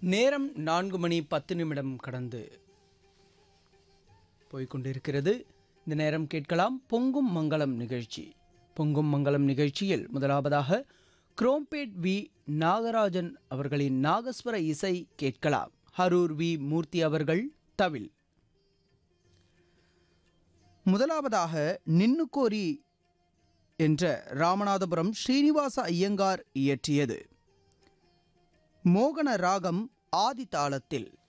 நேரம் 4:10 கடந்து போய்கொண்டிருக்கிறது. இந்த நேரம் கேட்கலாம் பொங்கும் மங்களம் நிகழ்ச்சி. பொங்கும் மங்களம் நிகழ்ச்சியில் முதலாவதாக குரோம்பேட் வி நாகராஜன் அவர்களின் நாகஸ்வர இசை கேட்கலாம். ஹரூர் வி மூர்த்தி அவர்கள் தவில். முதலாவதாக நின்னுக்கோரி என்ற ராமநாதபுரம் ஸ்ரீனிவாச ஐயங்கார் இயற்றியது. மோகன ராகம் ஆதி தாளத்தில்.